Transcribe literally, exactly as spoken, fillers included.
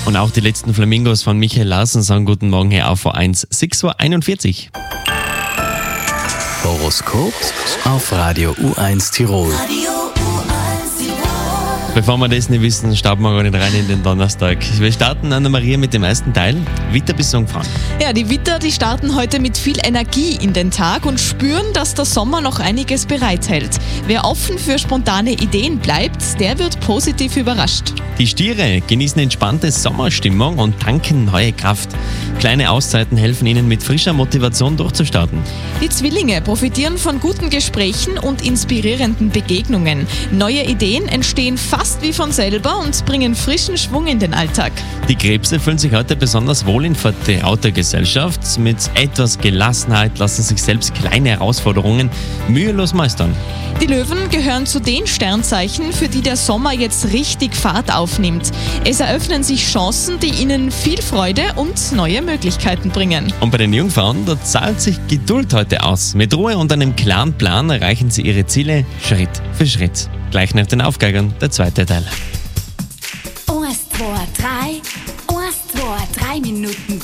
Und auch die letzten Flamingos von Michael Larsen sagen guten Morgen hier auf V eins, sechs Uhr einundvierzig. Horoskop auf Radio U eins Tirol. Bevor wir das nicht wissen, starten wir gar nicht rein in den Donnerstag. Wir starten, Anna-Maria, mit dem ersten Teil. Witter bis Jungfrauen. Ja, die Witter, die starten heute mit viel Energie in den Tag und spüren, dass der Sommer noch einiges bereithält. Wer offen für spontane Ideen bleibt, der wird positiv überrascht. Die Stiere genießen entspannte Sommerstimmung und tanken neue Kraft. Kleine Auszeiten helfen ihnen, mit frischer Motivation durchzustarten. Die Zwillinge profitieren von guten Gesprächen und inspirierenden Begegnungen. Neue Ideen entstehen fast wie von selber und bringen frischen Schwung in den Alltag. Die Krebse fühlen sich heute besonders wohl in vertrauter Gesellschaft. Mit etwas Gelassenheit lassen sich selbst kleine Herausforderungen mühelos meistern. Die Löwen gehören zu den Sternzeichen, für die der Sommer jetzt richtig Fahrt aufnimmt. Es eröffnen sich Chancen, die ihnen viel Freude und neue Möglichkeiten bringen. Und bei den Jungfrauen, da zahlt sich Geduld heute aus. Mit Ruhe und einem klaren Plan erreichen sie ihre Ziele Schritt für Schritt. Gleich nach den Aufgeigern der zweite Teil. eins, zwei, drei, eins, zwei, drei Minuten.